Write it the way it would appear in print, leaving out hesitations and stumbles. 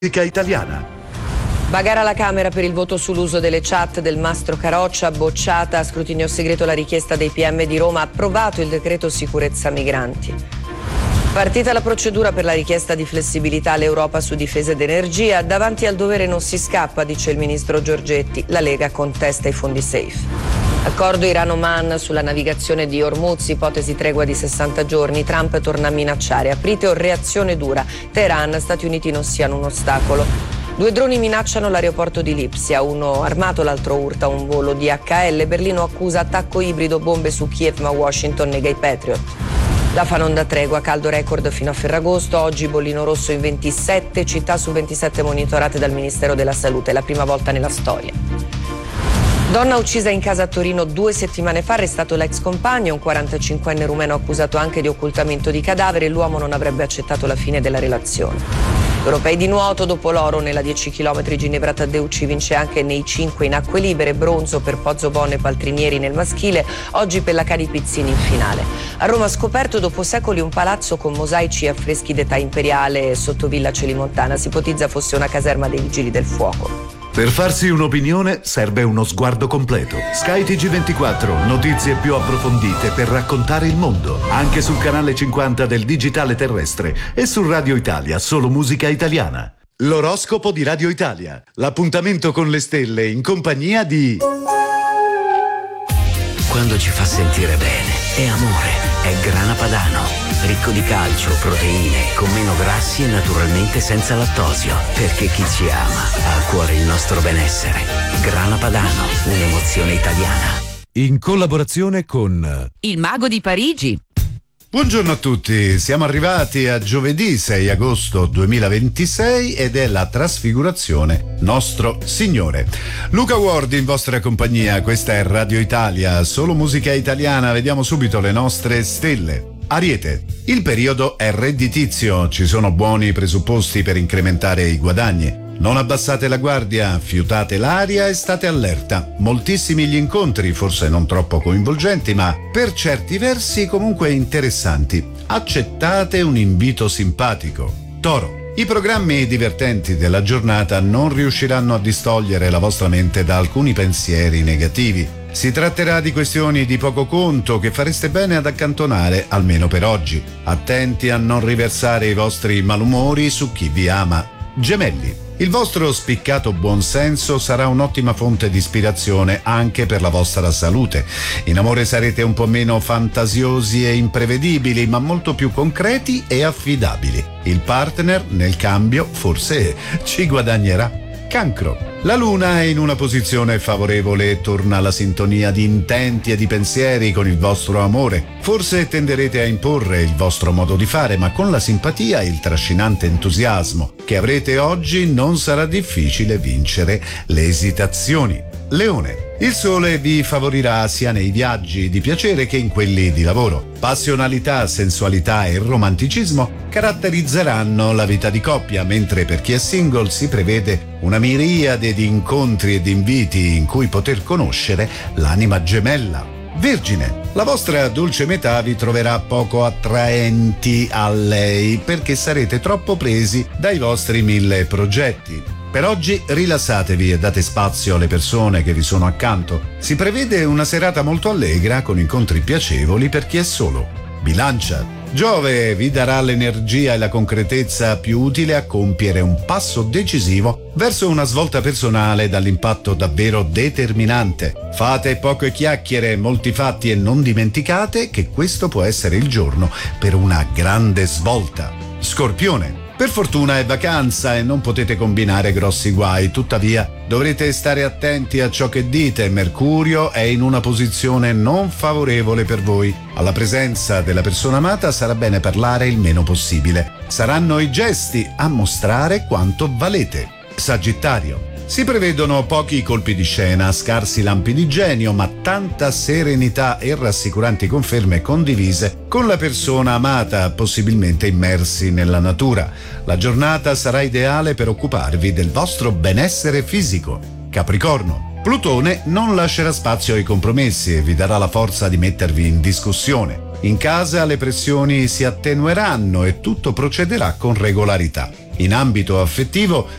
Musica italiana. Bagara alla Camera per il voto sull'uso delle chat del Mastro Caroccia, bocciata a scrutinio segreto la richiesta dei PM di Roma, approvato il decreto sicurezza migranti. Partita la procedura per la richiesta di flessibilità all'Europa su difesa ed energia, davanti al dovere non si scappa, dice il ministro Giorgetti, la Lega contesta i fondi safe. Accordo Iran-Oman sulla navigazione di Hormuz, ipotesi tregua di 60 giorni, Trump torna a minacciare, aprite o reazione dura, Teheran, Stati Uniti non siano un ostacolo. 2 droni minacciano l'aeroporto di Lipsia, uno armato, l'altro urta un volo DHL, Berlino accusa attacco ibrido, bombe su Kiev ma Washington nega i Patriot. La non da tregua, caldo record fino a Ferragosto, oggi bollino rosso in 27 città su 27 monitorate dal Ministero della Salute, la prima volta nella storia. Donna uccisa in casa a Torino 2 settimane fa, arrestato l'ex compagno, un 45enne rumeno accusato anche di occultamento di cadavere, l'uomo non avrebbe accettato la fine della relazione. Europei di nuoto, dopo l'oro nella 10 km Ginevra Taddeucci vince anche nei 5 in acque libere, bronzo per Pozzobonne e Paltrinieri nel maschile, oggi Pellacani Pizzini in finale. A Roma scoperto dopo secoli un palazzo con mosaici e affreschi d'età imperiale sotto Villa Celimontana, si ipotizza fosse una caserma dei Vigili del Fuoco. Per farsi un'opinione serve uno sguardo completo. Sky TG24, notizie più approfondite per raccontare il mondo. Anche sul canale 50 del digitale terrestre e su Radio Italia, solo musica italiana. L'oroscopo di Radio Italia. L'appuntamento con le stelle in compagnia di... Quando ci fa sentire bene, è amore, è Grana Padano. Ricco di calcio, proteine, con meno grassi e naturalmente senza lattosio. Perché chi ci ama ha a cuore il nostro benessere. Grana Padano, un'emozione italiana. In collaborazione con... Il Mago di Parigi. Buongiorno a tutti, siamo arrivati a giovedì 6 agosto 2026 ed è la trasfigurazione Nostro Signore. Luca Ward in vostra compagnia, questa è Radio Italia, solo musica italiana, vediamo subito le nostre stelle. Ariete, il periodo è redditizio, ci sono buoni presupposti per incrementare i guadagni. Non abbassate la guardia, fiutate l'aria e state allerta. Moltissimi gli incontri, forse non troppo coinvolgenti, ma per certi versi comunque interessanti. Accettate un invito simpatico. Toro. I programmi divertenti della giornata non riusciranno a distogliere la vostra mente da alcuni pensieri negativi. Si tratterà di questioni di poco conto che fareste bene ad accantonare, almeno per oggi. Attenti a non riversare i vostri malumori su chi vi ama. Gemelli. Il vostro spiccato buonsenso sarà un'ottima fonte di ispirazione anche per la vostra salute. In amore sarete un po' meno fantasiosi e imprevedibili, ma molto più concreti e affidabili. Il partner, nel cambio, forse ci guadagnerà. Cancro. La luna è in una posizione favorevole e torna la sintonia di intenti e di pensieri con il vostro amore. Forse tenderete a imporre il vostro modo di fare, ma con la simpatia e il trascinante entusiasmo che avrete oggi non sarà difficile vincere le esitazioni. Leone. Il sole vi favorirà sia nei viaggi di piacere che in quelli di lavoro. Passionalità, sensualità e romanticismo caratterizzeranno la vita di coppia, mentre per chi è single si prevede una miriade di incontri e di inviti in cui poter conoscere l'anima gemella. Vergine, la vostra dolce metà vi troverà poco attraenti a lei perché sarete troppo presi dai vostri 1000 progetti. Per oggi rilassatevi e date spazio alle persone che vi sono accanto. Si prevede una serata molto allegra con incontri piacevoli per chi è solo. Bilancia. Giove vi darà l'energia e la concretezza più utile a compiere un passo decisivo verso una svolta personale dall'impatto davvero determinante. Fate poche chiacchiere, molti fatti e non dimenticate che questo può essere il giorno per una grande svolta. Scorpione. Per fortuna è vacanza e non potete combinare grossi guai, tuttavia dovrete stare attenti a ciò che dite. Mercurio è in una posizione non favorevole per voi. Alla presenza della persona amata sarà bene parlare il meno possibile. Saranno i gesti a mostrare quanto valete. Sagittario. Si prevedono pochi colpi di scena, scarsi lampi di genio, ma tanta serenità e rassicuranti conferme condivise con la persona amata, possibilmente immersi nella natura. La giornata sarà ideale per occuparvi del vostro benessere fisico. Capricorno. Plutone non lascerà spazio ai compromessi e vi darà la forza di mettervi in discussione. In casa le pressioni si attenueranno e tutto procederà con regolarità. In ambito affettivo